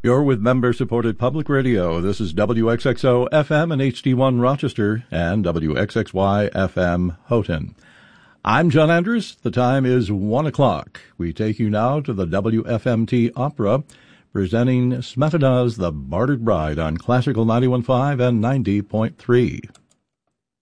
You're with member-supported public radio. This is WXXO FM and HD1 Rochester and WXXY FM Houghton. I'm John Andrews. The time is 1 o'clock. We take you now to the WFMT Opera, presenting Smetona's The Bartered Bride on Classical 91.5 and 90.3.